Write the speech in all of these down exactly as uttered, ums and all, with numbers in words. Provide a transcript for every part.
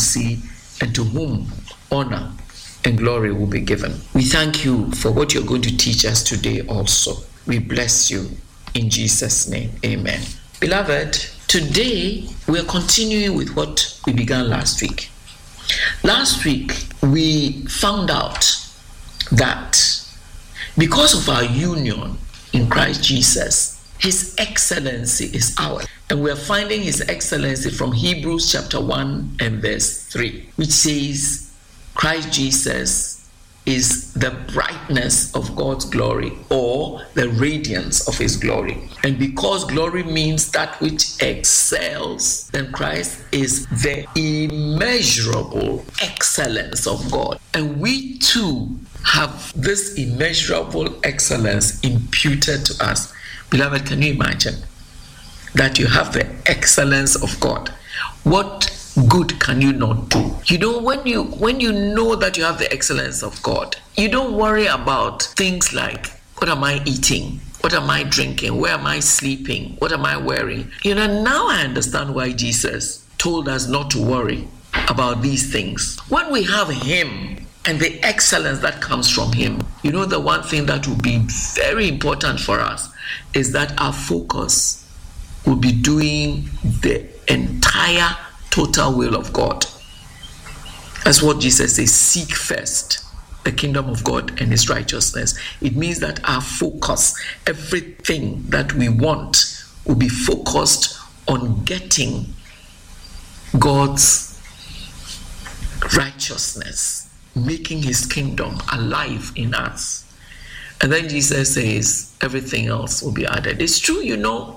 see, and to whom honor and glory will be given. We thank you for what you're going to teach us today also. We bless you in Jesus' name. Amen. Beloved, today we are continuing with what we began last week. Last week, we found out that because of our union in Christ Jesus, His excellency is ours. And we are finding His excellency from Hebrews chapter one and verse three, which says, Christ Jesus is the brightness of God's glory, or the radiance of His glory. And because glory means that which excels, then Christ is the immeasurable excellence of God. And we too have this immeasurable excellence imputed to us. Beloved, can you imagine that you have the excellence of God? What good can you not do? You know, when you when you know that you have the excellence of God, you don't worry about things like, what am I eating? What am I drinking? Where am I sleeping? What am I wearing? You know, now I understand why Jesus told us not to worry about these things. When we have Him and the excellence that comes from Him, you know, the one thing that will be very important for us is that our focus will be doing the entire total will of God. That's what Jesus says, seek first the kingdom of God and His righteousness. It means that our focus, everything that we want, will be focused on getting God's righteousness, making His kingdom alive in us. And then Jesus says everything else will be added. It's true, you know.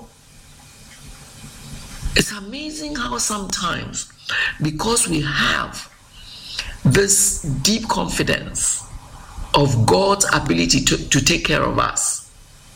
It's amazing how sometimes, because we have this deep confidence of God's ability to, to take care of us,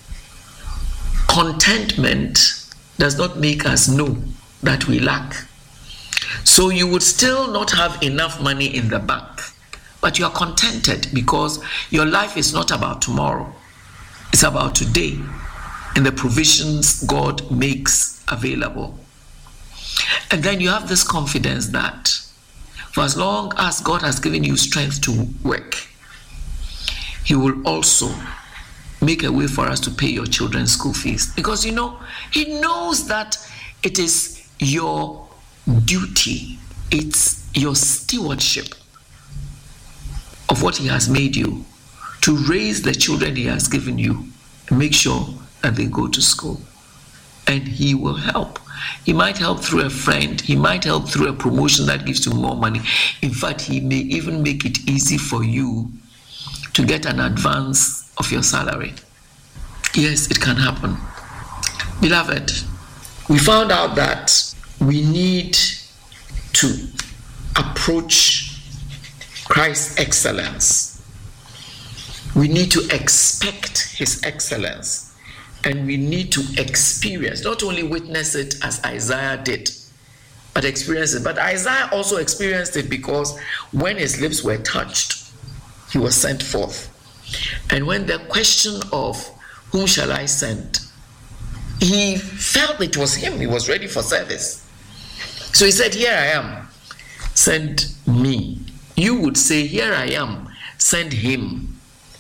contentment does not make us know that we lack. So you would still not have enough money in the bank, but you are contented because your life is not about tomorrow. It's about today and the provisions God makes available. And then you have this confidence that for as long as God has given you strength to work, He will also make a way for us to pay your children's school fees. Because, you know, He knows that it is your duty, it's your stewardship of what He has made you to raise the children He has given you and make sure that they go to school. And He will help. He might help through a friend. He might help through a promotion that gives you more money. In fact, He may even make it easy for you to get an advance of your salary. Yes, it can happen. Beloved, we found out that we need to approach Christ's excellence. We need to expect His excellence. And we need to experience, not only witness it as Isaiah did, but experience it. But Isaiah also experienced it because when his lips were touched, he was sent forth. And when the question of whom shall I send, he felt it was him. He was ready for service. So he said, here I am, send me. You would say, here I am, send him.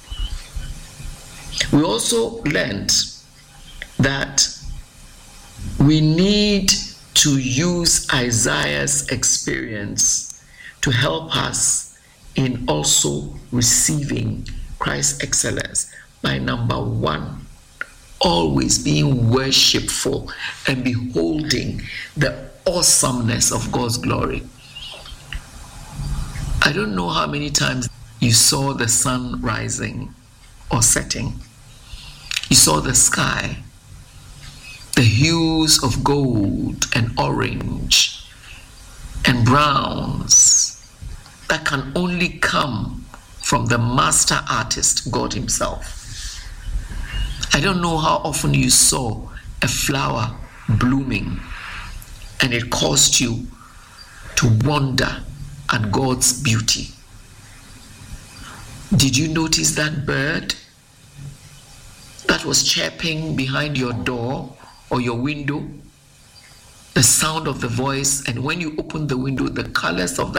We also learned that we need to use Isaiah's experience to help us in also receiving Christ's excellence by, number one, always being worshipful and beholding the awesomeness of God's glory. I don't know how many times you saw the sun rising or setting. You saw the sky, the hues of gold and orange and browns that can only come from the master artist, God Himself. I don't know how often you saw a flower blooming and it caused you to wonder at God's beauty. Did you notice that bird that was chirping behind your door or your window? The sound of the voice, and when you open the window, the colors of